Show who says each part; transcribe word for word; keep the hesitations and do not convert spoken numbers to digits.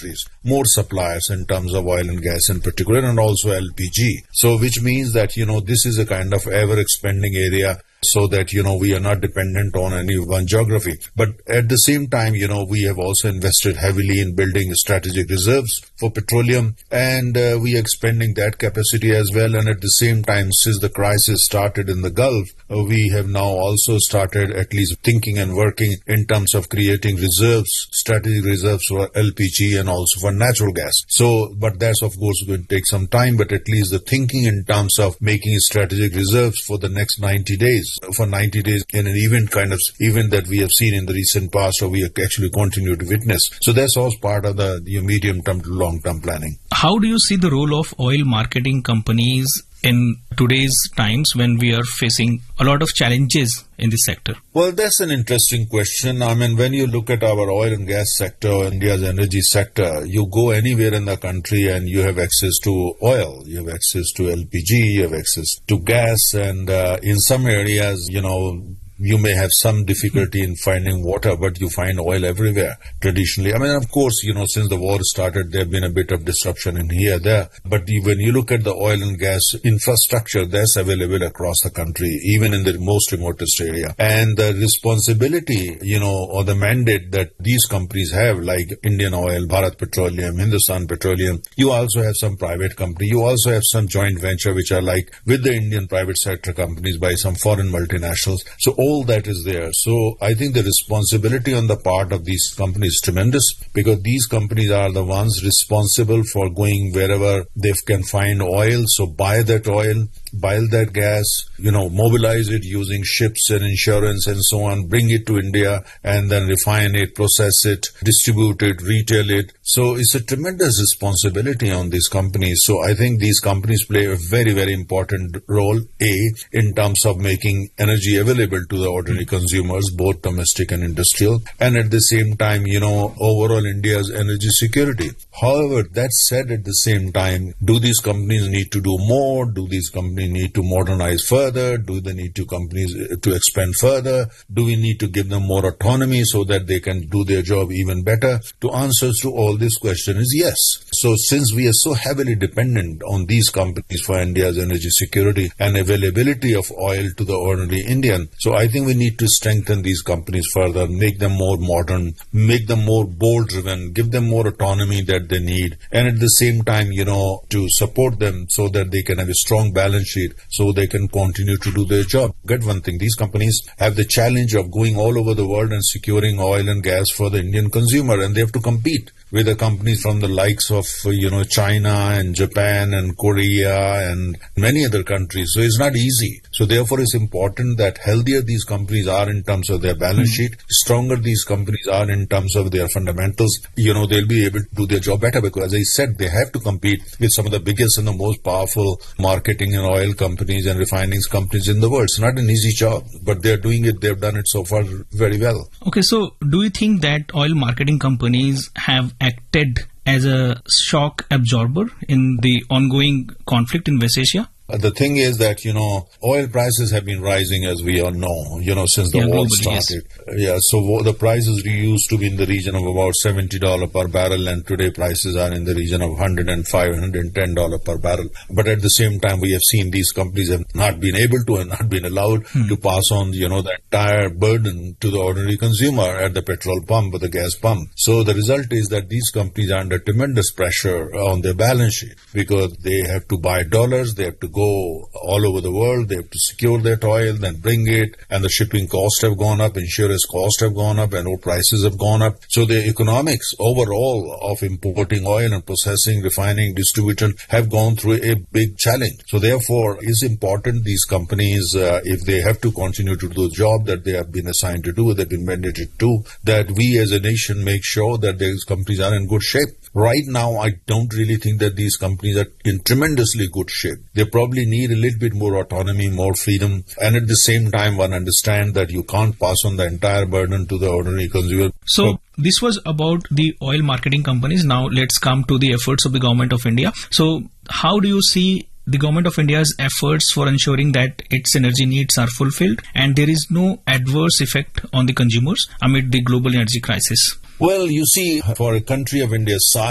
Speaker 1: countries, more suppliers in terms of oil and gas in particular, and also L P G. So which means that, you know, this is a kind of ever-expanding area, so that, you know, we are not dependent on any one geography. But at the same time, you know, we have also invested heavily in building strategic reserves for petroleum, and uh, we are expanding that capacity as well. And at the same time, since the crisis started in the Gulf, uh, we have now also started at least thinking and working in terms of creating reserves, strategic reserves for L P G and also for natural gas. So, but that's of course going to take some time, but at least the thinking in terms of making strategic reserves for the next ninety days, for ninety days in an event kind of event that we have seen in the recent past, or we actually continue to witness. So that's also part of the, the medium-term to long-term planning.
Speaker 2: How do you see the role of oil marketing companies in today's times when we are facing a lot of challenges in this sector?
Speaker 1: Well, that's an interesting question. I mean, when you look at our oil and gas sector, India's energy sector, you go anywhere in the country and you have access to oil, you have access to L P G, you have access to gas, and uh, in some areas, you know, you may have some difficulty in finding water, but you find oil everywhere traditionally. I mean, of course, you know, since the war started, there have been a bit of disruption in here, there. But when you look at the oil and gas infrastructure, that's available across the country, even in the most remotest area. And the responsibility, you know, or the mandate that these companies have, like Indian Oil, Bharat Petroleum, Hindustan Petroleum, you also have some private company. You also have some joint venture, which are like with the Indian private sector companies by some foreign multinationals. So all All that is there. So I think the responsibility on the part of these companies is tremendous, because these companies are the ones responsible for going wherever they can find oil. So buy that oil, buy that gas, you know, mobilize it using ships and insurance and so on, bring it to India and then refine it, process it, distribute it, retail it. So it's a tremendous responsibility on these companies. So I think these companies play a very, very important role, A, in terms of making energy available to the ordinary consumers, both domestic and industrial, and at the same time, you know, overall India's energy security. However, that said, at the same time, do these companies need to do more? Do these companies need to modernize further? Do they need to companies to expand further? Do we need to give them more autonomy so that they can do their job even better? The answers to all this question is yes. So since we are so heavily dependent on these companies for India's energy security and availability of oil to the ordinary Indian, so I think we need to strengthen these companies further, make them more modern, make them more bold-driven, give them more autonomy that they need, and at the same time, you know, to support them so that they can have a strong balance sheet so they can continue to do their job. Get one thing, these companies have the challenge of going all over the world and securing oil and gas for the Indian consumer, and they have to compete with the companies from the likes of, you know, China and Japan and Korea and many other countries. So it's not easy. So therefore it's important that healthier these companies are in terms of their balance sheet, stronger these companies are in terms of their fundamentals, you know, they'll be able to do their job better, because as I said, they have to compete with some of the biggest and the most powerful marketing and oil companies and refining companies in the world. It's not an easy job, but they're doing it. They've done it so far very well.
Speaker 2: Okay, so do you think that oil marketing companies have acted as a shock absorber in the ongoing conflict in West Asia?
Speaker 1: The thing is that, you know, oil prices have been rising, as we all know, you know, since the
Speaker 2: yeah,
Speaker 1: war
Speaker 2: globally,
Speaker 1: started.
Speaker 2: Yes.
Speaker 1: Yeah, so the prices used to be in the region of about seventy dollars per barrel, and today prices are in the region of one hundred five dollars, one hundred ten dollars per barrel. But at the same time, we have seen these companies have not been able to and not been allowed hmm. to pass on, you know, the entire burden to the ordinary consumer at the petrol pump or the gas pump. So the result is that these companies are under tremendous pressure on their balance sheet, because they have to buy dollars, they have to go all over the world, they have to secure that oil, then bring it, and the shipping costs have gone up, insurance costs have gone up, and oil prices have gone up. So the economics overall of importing oil and processing, refining, distribution have gone through a big challenge. So therefore, it's important these companies, uh, if they have to continue to do the job that they have been assigned to do, they've been mandated to, that we as a nation make sure that these companies are in good shape. Right now, I don't really think that these companies are in tremendously good shape. They probably need a little bit more autonomy, more freedom, and at the same time, one understand that you can't pass on the entire burden to the ordinary consumer.
Speaker 2: So, so this was about the oil marketing companies. Now, let's come to the efforts of the Government of India. So, how do you see the Government of India's efforts for ensuring that its energy needs are fulfilled and there is no adverse effect on the consumers amid the global energy crisis?
Speaker 1: Well, you see, for a country of India's size,